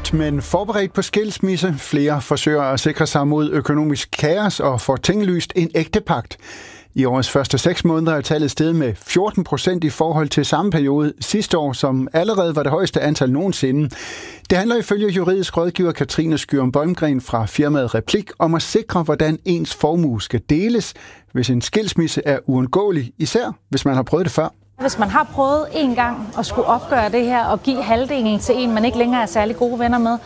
Ugift, men forberedt på skilsmisse. Flere forsøger at sikre sig mod økonomisk kaos og får tinglyst en ægtepagt. I årets første 6 måneder er tallet steget med 14% i forhold til samme periode sidste år, som allerede var det højeste antal nogensinde. Det handler ifølge juridisk rådgiver Katrine Skyrum Bolmgren fra firmaet Replik om at sikre, hvordan ens formue skal deles, hvis en skilsmisse er uundgåelig, især hvis man har prøvet det før. Hvis man har prøvet en gang at skulle opgøre det her og give halvdelen til en, man ikke længere er særlig gode venner med,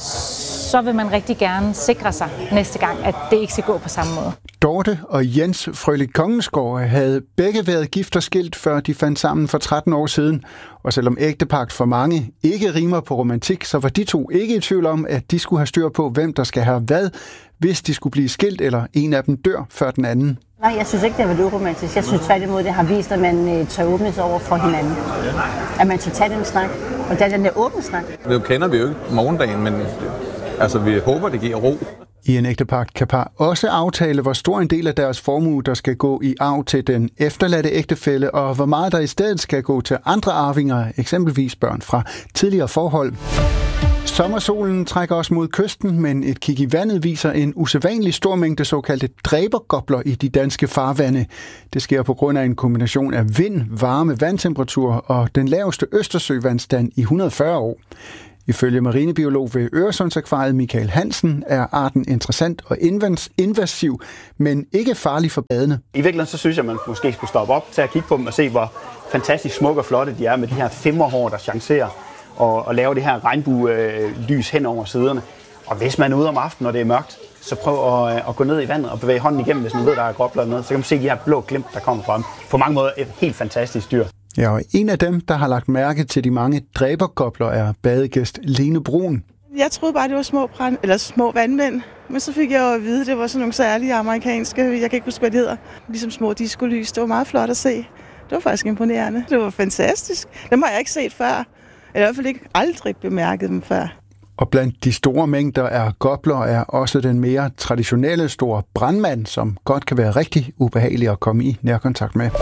så vil man rigtig gerne sikre sig næste gang, at det ikke skal gå på samme måde. Dorte og Jens Frølich Kongensgaard havde begge været gift og skilt, før de fandt sammen for 13 år siden. Og selvom ægtepagt for mange ikke rimer på romantik, så var de to ikke i tvivl om, at de skulle have styr på, hvem der skal have hvad, hvis de skulle blive skilt, eller en af dem dør før den anden. Nej, jeg synes ikke, det har været uromantisk. Jeg synes tværtimod, det har vist, at man tør åbne sig over for hinanden. At man tør tage den snak, og det er den der åbne snak. Det kender vi jo ikke morgendagen, men altså, vi håber, det giver ro. I en ægtepagt kan par også aftale, hvor stor en del af deres formue, der skal gå i arv til den efterladte ægtefælle, og hvor meget der i stedet skal gå til andre arvinger, eksempelvis børn fra tidligere forhold. Sommersolen trækker os mod kysten, men et kig i vandet viser en usædvanlig stor mængde såkaldte dræbergopler i de danske farvande. Det sker på grund af en kombination af vind, varme, vandtemperatur og den laveste Østersøvandstand i 140 år. Ifølge marinebiolog ved Øresundsakvariet Michael Hansen er arten interessant og invasiv, men ikke farlig for badende. I virkeligheden så synes jeg, at man måske skulle stoppe op til at kigge på dem og se, hvor fantastisk smukke og flotte de er med de her femmerhår, der chancerer og lave det her regnbue-lys hen over siderne. Og hvis man er ude om aftenen, når det er mørkt, så prøv at gå ned i vandet og bevæge hånden igennem, hvis man ved, der er gopler eller noget. Så kan man se de her blå glimt, der kommer frem. På mange måder et helt fantastisk dyr. Ja, og en af dem, der har lagt mærke til de mange dræbergopler, er badegæst Lene Brun. Jeg troede bare, det var små vandmænd. Men så fik jeg jo at vide, at det var sådan nogle særlige amerikanske, jeg kan ikke huske, hvad det hedder, ligesom små diskolys. Det var meget flot at se. Det var faktisk imponerende. Det var fantastisk. Dem har jeg ikke set før. Jeg har i hvert fald ikke aldrig bemærket dem før. Og blandt de store mængder af gopler er også den mere traditionelle store brandmand, som godt kan være rigtig ubehagelig at komme i nærkontakt med.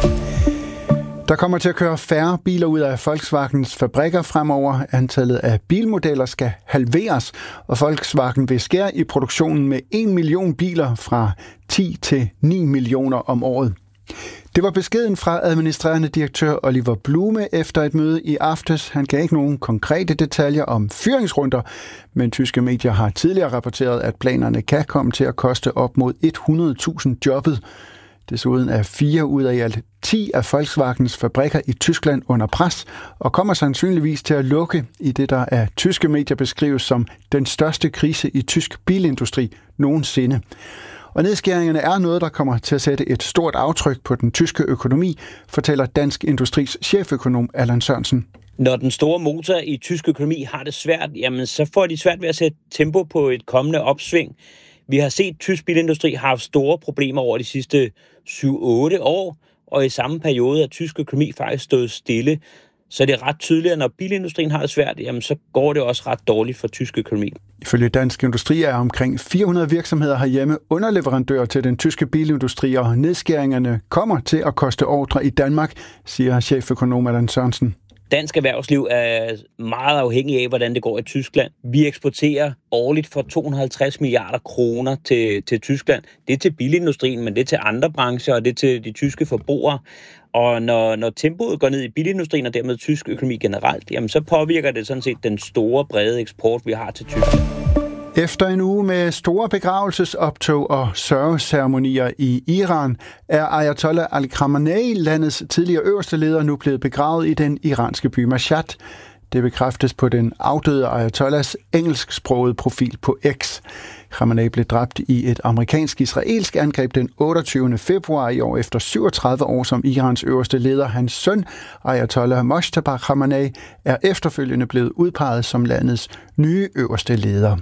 Der kommer til at køre færre biler ud af Volkswagens fabrikker fremover. Antallet af bilmodeller skal halveres, og Volkswagen vil skære i produktionen med 1 million biler fra 10 til 9 millioner om året. Det var beskeden fra administrerende direktør Oliver Blume efter et møde i aftes. Han gav ikke nogen konkrete detaljer om fyringsrunder, men tyske medier har tidligere rapporteret, at planerne kan komme til at koste op mod 100.000 jobbet. Desuden er 4 ud af i alt 10 af Volkswagens fabrikker i Tyskland under pres og kommer sandsynligvis til at lukke i det, der af tyske medier beskrives som den største krise i tysk bilindustri nogensinde. Og nedskæringerne er noget, der kommer til at sætte et stort aftryk på den tyske økonomi, fortæller Dansk Industris cheføkonom Allan Sørensen. Når den store motor i tysk økonomi har det svært, jamen så får de svært ved at sætte tempo på et kommende opsving. Vi har set, at tysk bilindustri har haft store problemer over de sidste 7-8 år, og i samme periode er tysk økonomi faktisk stået stille. Så det er ret tydeligt, at når bilindustrien har det svært, jamen så går det også ret dårligt for tysk økonomi. Ifølge Dansk Industri er omkring 400 virksomheder herhjemme underleverandører til den tyske bilindustri, og nedskæringerne kommer til at koste ordre i Danmark, siger cheføkonom Allan Sørensen. Dansk erhvervsliv er meget afhængig af, hvordan det går i Tyskland. Vi eksporterer årligt for 250 milliarder kroner til Tyskland. Det er til bilindustrien, men det er til andre brancher, og det er til de tyske forbrugere. Og når tempoet går ned i bilindustrien, og dermed tysk økonomi generelt, jamen så påvirker det sådan set den store, brede eksport, vi har til Tyskland. Efter en uge med store begravelsesoptog og sørgeceremonier i Iran, er Ayatollah Ali Khamenei, landets tidligere øverste leder, nu blevet begravet i den iranske by Mashhad. Det bekræftes på den afdøde Ayatollahs engelsksprogede profil på X. Khamenei blev dræbt i et amerikansk-israelsk angreb den 28. februar i år efter 37 år som Irans øverste leder. Hans søn, Ayatollah Mojtaba Khamenei, er efterfølgende blevet udpeget som landets nye øverste leder.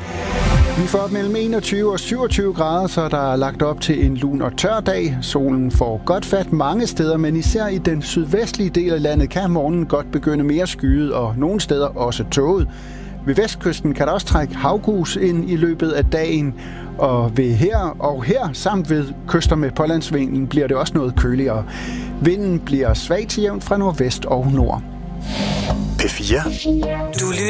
Vi får mellem 21 og 27 grader, så der er lagt op til en lun og tør dag. Solen får godt fat mange steder, men især i den sydvestlige del af landet kan morgenen godt begynde mere skyet, og nogle steder også tåget. Ved vestkysten kan der også trække havgus ind i løbet af dagen, og her samt ved kyster med pålandsvinden bliver det også noget køligere. Vinden bliver svag til jævnt fra nordvest og nord. P4. Du lytter